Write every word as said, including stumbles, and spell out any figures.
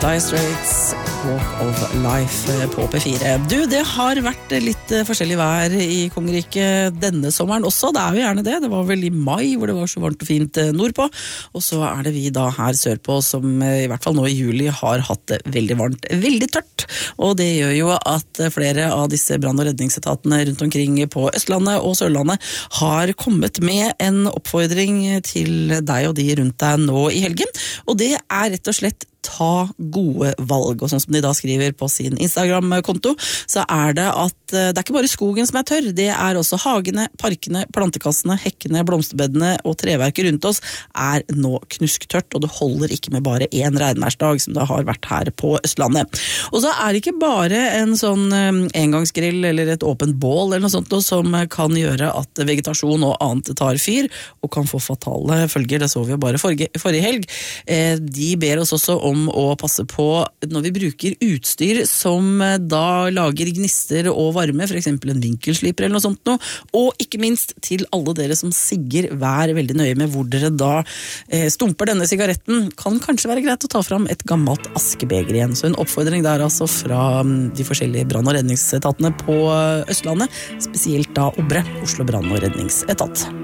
Dire Straits, Walk of Life på P fire. Du, det har vært litt forskjellig vær i kongeriket denne sommeren også. Det er jo gjerne det. Det var vel i mai hvor det var så varmt og fint nordpå. Og så er det vi da her sørpå som i hvert fall nå i juli har hatt det veldig varmt, veldig tørt. Og det gjør jo at flere av disse brann- og redningsetatene rundt omkring på Østlandet og Sørlandet har kommet med en oppfordring til deg og de rundt deg nå i helgen. Og det er rett og slett ta gode valg, og sånn som de da skriver på sin Instagram-konto, så er det at det er ikke bare skogen som er tørr, det er også hagene, parkene, plantekassene, hekkene, blomsterbedene og treverket rundt oss er nå knusktørt, og det holder ikke med bare en regnværsdag som det har vært her på Østlandet. Og så er det ikke bare en sånn engangsgrill eller et åpent bål eller noe sånt noe som kan gjøre at vegetasjon og annet tar fyr, og kan få fatale følger, det så vi jo bare forrige, forrige helg. De ber oss også om om å passe på når vi bruker utstyr som da lager gnister og varme, for eksempel en vinkelsliper eller noe sånt noe, og ikke minst til alle dere som sigger, vær veldig nøye med hvor dere da eh, stumper denne sigaretten. Kan kanskje være greit å ta fram et gammelt askebeger igjen. Så en oppfordring der altså fra de forskjellige brann- og redningsetatene på Østlandet, spesielt da Obre, Oslo brann- og redningsetat.